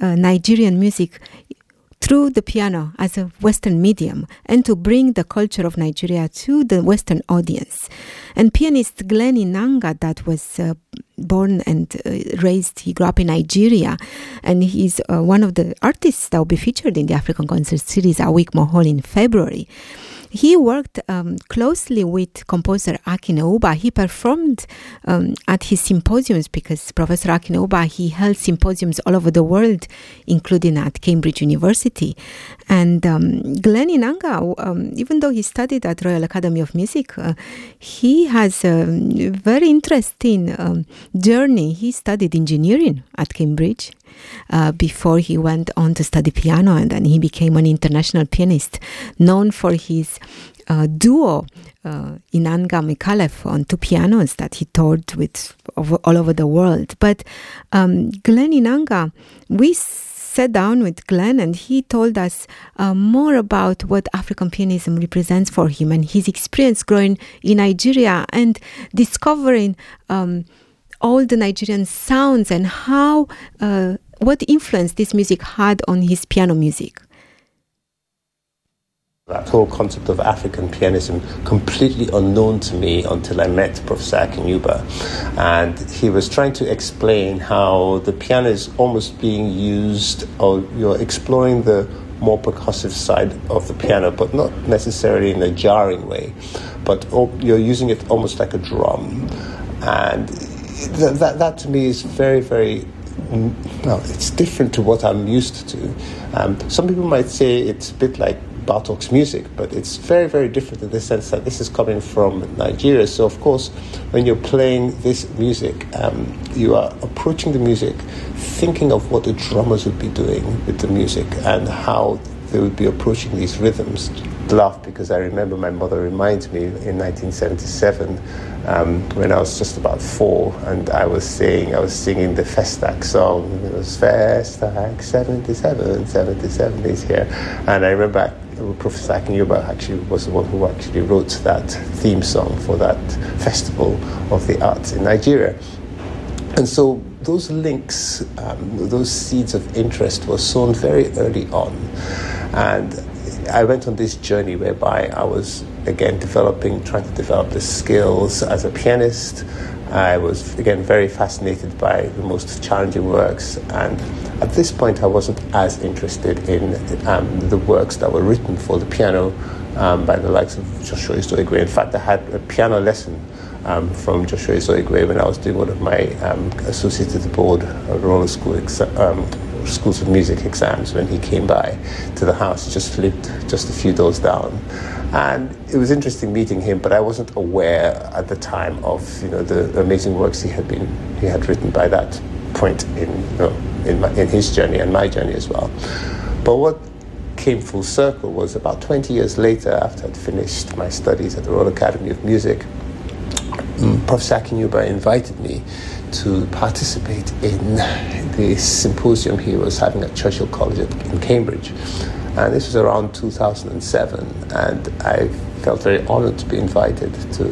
Nigerian music through the piano as a Western medium and to bring the culture of Nigeria to the Western audience. And pianist Glenn Inanga, that was born and raised, he grew up in Nigeria, and he's one of the artists that will be featured in the African Concert Series Awik Mohol in February. He worked closely with composer Akin Ouba. He performed at his symposiums because Professor Akin Ouba, he held symposiums all over the world, including at Cambridge University. And Glenn Inanga, even though he studied at Royal Academy of Music, he has a very interesting journey. He studied engineering at Cambridge before he went on to study piano, and then he became an international pianist known for his duo Inanga Micallef on two pianos that he toured with all over the world. But Glenn Inanga, we sat down with Glenn and he told us more about what African pianism represents for him and his experience growing in Nigeria and discovering all the Nigerian sounds and how what influence this music had on his piano music. That whole concept of African pianism, completely unknown to me until I met Professor Akin Ouba. And he was trying to explain how the piano is almost being used, or you're exploring the more percussive side of the piano, but not necessarily in a jarring way, but you're using it almost like a drum. And that to me is very, very, well, it's different to what I'm used to. Some people might say it's a bit like Bartok's music, but it's very, very different in the sense that this is coming from Nigeria. So, of course, when you're playing this music, you are approaching the music thinking of what the drummers would be doing with the music and how they would be approaching these rhythms. I laugh because I remember my mother reminds me in 1977 when I was just about 4 and I was singing the Festac song. It was Festac 77, 77 is here. And I remember Professor Akin Ouba actually was the one who actually wrote that theme song for that Festival of the Arts in Nigeria. And so those links, those seeds of interest were sown very early on. And I went on this journey whereby I was, again, trying to develop the skills as a pianist. I was, again, very fascinated by the most challenging works. And at this point, I wasn't as interested in the works that were written for the piano by the likes of Joshua Izoigwe. In fact, I had a piano lesson from Joshua Izoigwe when I was doing one of my Associated Board Roller School Schools of Music exams. When he came by to the house, he just lived just a few doors down. And it was interesting meeting him, but I wasn't aware at the time of the amazing works he had written by that point in his journey and my journey as well. But what came full circle was about 20 years later, after I'd finished my studies at the Royal Academy of Music, Professor Akin Ouba invited me to participate in the symposium he was having at Churchill College in Cambridge. And this was around 2007, and I felt very honored to be invited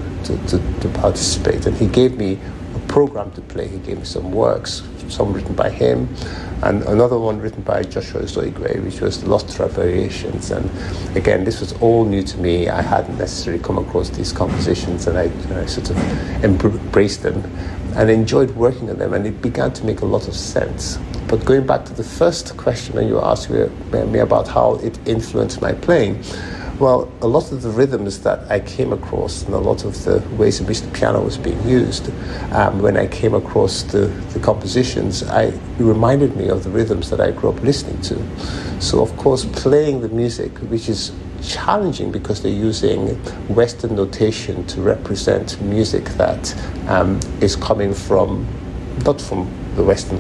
to participate. And he gave me a program to play. He gave me some works, some written by him, and another one written by Joshua Izoigwe, which was the Lostra Variations. And again, this was all new to me. I hadn't necessarily come across these compositions, and I sort of embraced them and enjoyed working on them, and it began to make a lot of sense. But going back to the first question when you asked me about how it influenced my playing, well, a lot of the rhythms that I came across and a lot of the ways in which the piano was being used, when I came across the compositions, it reminded me of the rhythms that I grew up listening to. So, of course, playing the music, which is challenging because they're using Western notation to represent music that is coming from, not from the Western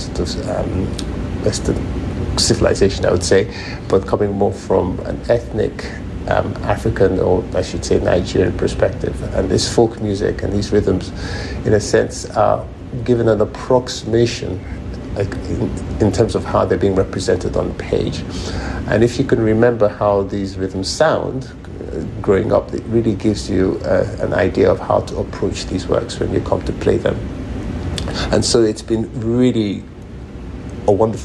Western civilization, I would say, but coming more from an ethnic African, or I should say Nigerian perspective. And this folk music and these rhythms, in a sense, are given an approximation in terms of how they're being represented on page. And if you can remember how these rhythms sound growing up, it really gives you an idea of how to approach these works when you come to play them. And so it's been really a wonderful